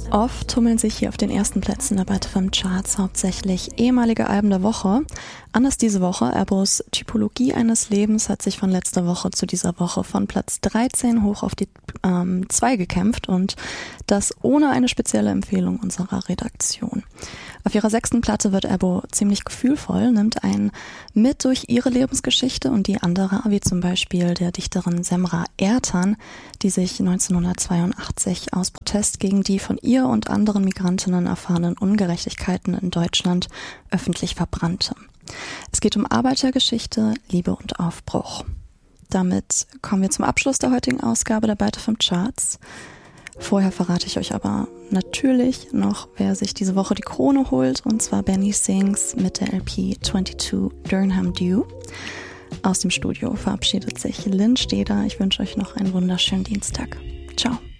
Oft tummeln sich hier auf den ersten Plätzen der Byte FM Charts hauptsächlich ehemalige Alben der Woche. Anders diese Woche. Erbos Typologie eines Lebens hat sich von letzter Woche zu dieser Woche von Platz 13 hoch auf die 2 gekämpft und das ohne eine spezielle Empfehlung unserer Redaktion. Auf ihrer 6. Platte wird Erbo ziemlich gefühlvoll, nimmt einen mit durch ihre Lebensgeschichte und die andere, wie zum Beispiel der Dichterin Semra Ertan, die sich 1982 aus Protest gegen die von ihr und anderen Migrantinnen erfahrenen Ungerechtigkeiten in Deutschland öffentlich verbrannte. Es geht um Arbeitergeschichte, Liebe und Aufbruch. Damit kommen wir zum Abschluss der heutigen Ausgabe der Byte FM Charts. Vorher verrate ich euch aber natürlich noch, wer sich diese Woche die Krone holt, und zwar Benny Sings mit der LP 22 Durham Dew. Aus dem Studio verabschiedet sich Lynn Steder. Ich wünsche euch noch einen wunderschönen Dienstag. Ciao.